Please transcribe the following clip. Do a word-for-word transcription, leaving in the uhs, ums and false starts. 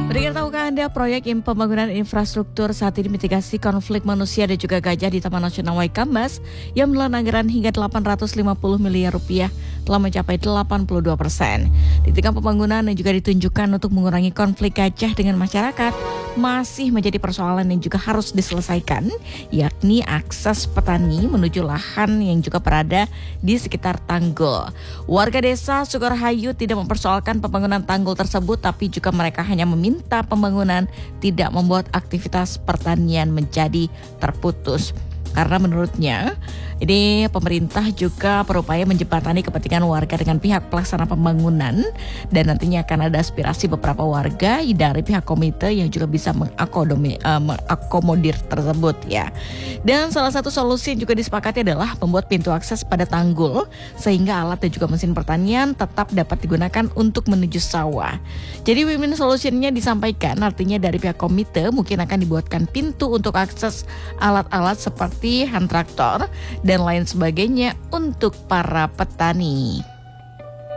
Berikan tahukah Anda proyek pembangunan infrastruktur saat ini mitigasi konflik manusia dan juga gajah di Taman Nasional Waikambas yang menelan anggaran hingga delapan ratus lima puluh miliar rupiah telah mencapai delapan puluh dua persen. Di tengah pembangunan yang juga ditunjukkan untuk mengurangi konflik gajah dengan masyarakat, masih menjadi persoalan yang juga harus diselesaikan, yakni akses petani menuju lahan yang juga berada di sekitar tanggul. Warga desa Sukorahayu tidak mempersoalkan pembangunan tanggul tersebut, tapi juga mereka hanya meminta pembangunan tidak membuat aktivitas pertanian menjadi terputus. Karena menurutnya, ini pemerintah juga berupaya menjembatani kepentingan warga dengan pihak pelaksana pembangunan, dan nantinya akan ada aspirasi beberapa warga dari pihak komite yang juga bisa mengakomodir, uh, mengakomodir tersebut ya. Dan salah satu solusi yang juga disepakati adalah membuat pintu akses pada tanggul sehingga alat dan juga mesin pertanian tetap dapat digunakan untuk menuju sawah. Jadi win-win solutionnya disampaikan, artinya dari pihak komite mungkin akan dibuatkan pintu untuk akses alat-alat seperti hand traktor dan lain sebagainya untuk para petani.